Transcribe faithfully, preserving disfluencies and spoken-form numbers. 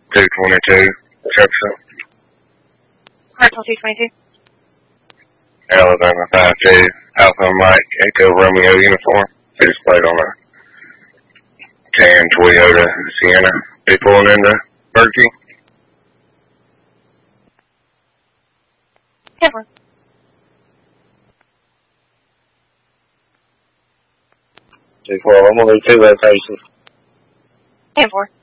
two twenty-two, Jefferson. Cardinal two twenty-two. Alabama five two, Alpha Mike, Echo Romeo uniform. They just played on a tan Toyota Sienna. They pulling into Burger King. ten four. two four, I'm going to leave two locations. ten four.